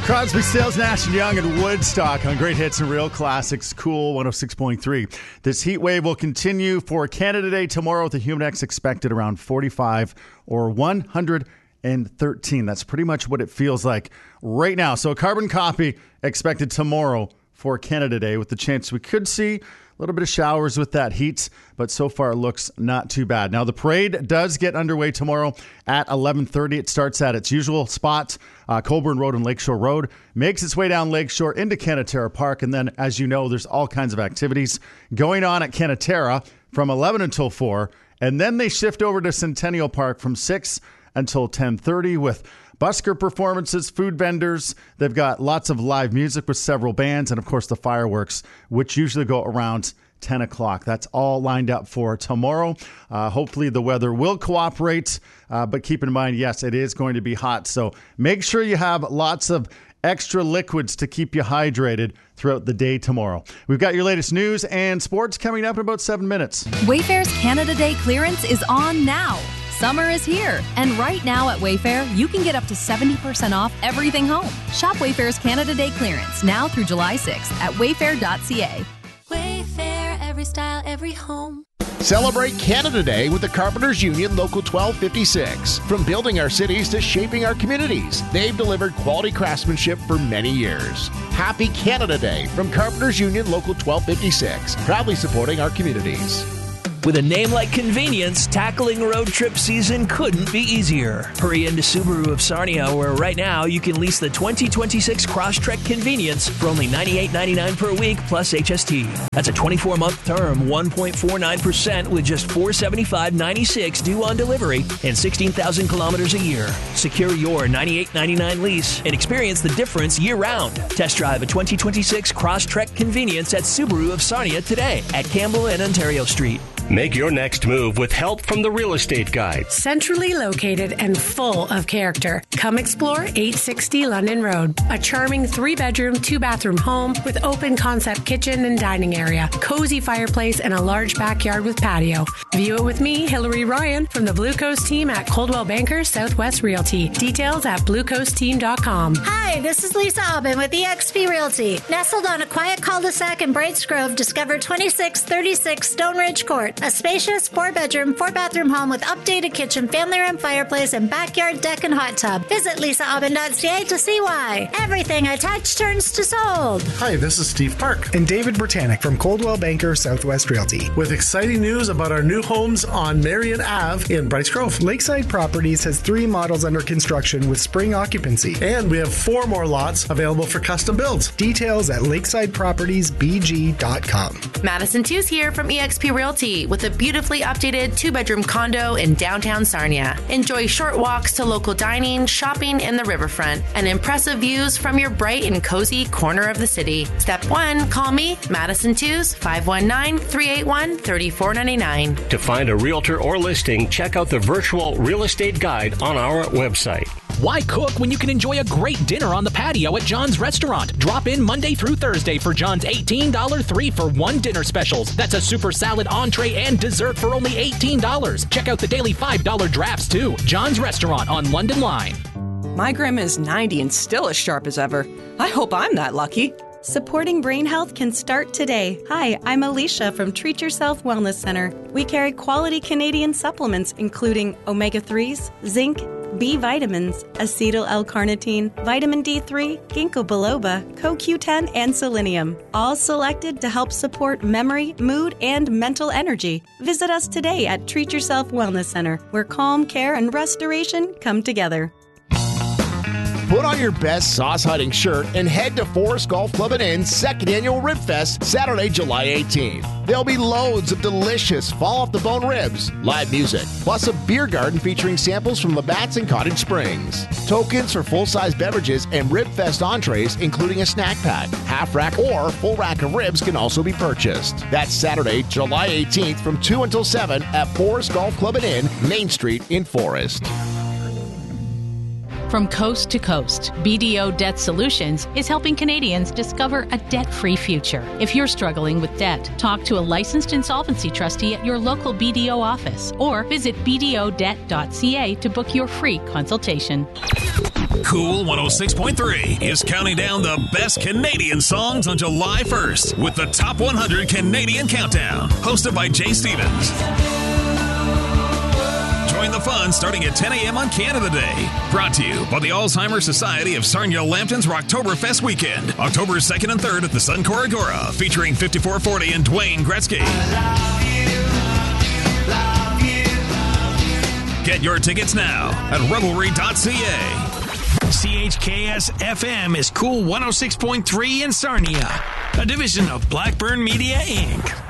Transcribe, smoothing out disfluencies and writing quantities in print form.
Crosby, Stills, Nash & Young and Woodstock on Great Hits and Real Classics. Cool 106.3. This heat wave will continue for Canada Day tomorrow with a humid index expected around 45 or 113. That's pretty much what it feels like right now. So a carbon copy expected tomorrow for Canada Day with the chance we could see a little bit of showers with that heat, but so far it looks not too bad. Now, the parade does get underway tomorrow at 11:30. It starts at its usual spot, Colborne Road and Lakeshore Road, makes its way down Lakeshore into Canatera Park, and then, as you know, there's all kinds of activities going on at Canatera from 11 until 4, and then they shift over to Centennial Park from 6 until 10:30 with busker performances, food vendors. They've got lots of live music with several bands, and of course the fireworks, which usually go around 10 o'clock. That's all lined up for tomorrow. Hopefully the weather will cooperate, but keep in mind, yes, it is going to be hot. So make sure you have lots of extra liquids to keep you hydrated throughout the day tomorrow. We've got your latest news and sports coming up in about 7 minutes. Wayfair's Canada Day clearance is on now. Summer is here, and right now at Wayfair, you can get up to 70% off everything home. Shop Wayfair's Canada Day clearance now through July 6th at wayfair.ca. Wayfair, every style, every home. Celebrate Canada Day with the Carpenters Union Local 1256. From building our cities to shaping our communities, they've delivered quality craftsmanship for many years. Happy Canada Day from Carpenters Union Local 1256, proudly supporting our communities. With a name like Convenience, tackling road trip season couldn't be easier. Hurry into Subaru of Sarnia, where right now you can lease the 2026 Crosstrek Convenience for only $98.99 per week plus HST. That's a 24-month term, 1.49% with just $475.96 due on delivery and 16,000 kilometers a year. Secure your $98.99 lease and experience the difference year-round. Test drive a 2026 Crosstrek Convenience at Subaru of Sarnia today at Campbell and Ontario Street. Make your next move with help from the Real Estate Guide. Centrally located and full of character. Come explore 860 London Road. A charming 3-bedroom, 2-bathroom home with open concept kitchen and dining area, cozy fireplace, and a large backyard with patio. View it with me, Hillary Ryan, from the Blue Coast team at Coldwell Banker Southwest Realty. Details at bluecoastteam.com. Hi, this is Lisa Aubin with eXp Realty. Nestled on a quiet cul-de-sac in Brights Grove, discover 2636 Stone Ridge Court. A spacious 4-bedroom, 4-bathroom home with updated kitchen, family room, fireplace, and backyard deck and hot tub. Visit lisaaubin.ca to see why. Everything I touch turns to sold. Hi, this is Steve Park and David Britannic from Coldwell Banker Southwest Realty with exciting news about our new homes on Marion Ave in Brights Grove. Lakeside Properties has 3 models under construction with spring occupancy. And we have 4 more lots available for custom builds. Details at lakesidepropertiesbg.com. Madison Tews here from eXp Realty with a beautifully updated 2-bedroom condo in downtown Sarnia. Enjoy short walks to local dining, shopping in the riverfront, and impressive views from your bright and cozy corner of the city. Step 1, call me, Madison Tews, 519-381-3499. To find a realtor or listing, check out the virtual real estate guide on our website. Why cook when you can enjoy a great dinner on the patio at John's Restaurant? Drop in Monday through Thursday for John's $18 3-for-1 dinner specials. That's a super salad, entree, and dessert for only $18. Check out the daily $5 drafts, too. John's Restaurant on London Line. My grandma is 90 and still as sharp as ever. I hope I'm that lucky. Supporting brain health can start today. Hi, I'm Alicia from Treat Yourself Wellness Center. We carry quality Canadian supplements including omega-3s, zinc, B vitamins, acetyl L-carnitine, vitamin D3, ginkgo biloba, CoQ10, and selenium, all selected to help support memory, mood, and mental energy. Visit us today at Treat Yourself Wellness Center, where calm, care, and restoration come together. Put on your best sauce hunting shirt and head to Forest Golf Club and Inn's 2nd Annual Rib Fest, Saturday, July 18th. There'll be loads of delicious fall-off-the-bone ribs, live music, plus a beer garden featuring samples from Labatt's and Cottage Springs. Tokens for full-size beverages and Rib Fest entrees, including a snack pack, half rack, or full rack of ribs can also be purchased. That's Saturday, July 18th from 2 until 7 at Forest Golf Club and Inn, Main Street in Forest. From coast to coast, BDO Debt Solutions is helping Canadians discover a debt-free future. If you're struggling with debt, talk to a licensed insolvency trustee at your local BDO office or visit bdodebt.ca to book your free consultation. Cool 106.3 is counting down the best Canadian songs on July 1st with the Top 100 Canadian Countdown, hosted by Jay Stevens. Join the fun starting at 10 a.m. on Canada Day. Brought to you by the Alzheimer's Society of Sarnia-Lambton's Rocktoberfest weekend, October 2nd and 3rd at the Suncor Agora, featuring 5440 and Dwayne Gretzky. Get your tickets now at revelry.ca. CHKS FM is Cool 106.3 in Sarnia, a division of Blackburn Media, Inc.